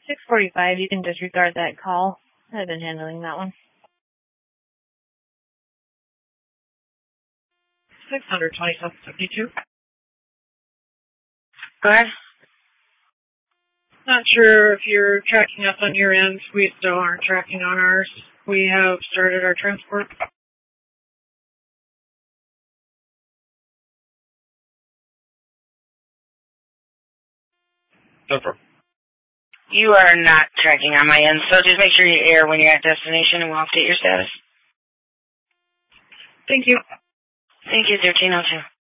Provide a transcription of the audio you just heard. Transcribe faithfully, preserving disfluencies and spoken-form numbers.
six forty-five, you can disregard that call. I've been handling that one. six hundred twenty-seven seventy-two. Go ahead. Not sure if you're tracking us on your end. We still aren't tracking on ours. We have started our transport. Confirm. You are not tracking on my end, so just make sure you air when you're at destination and we'll update your status. Thank you. Thank you, thirteen oh two.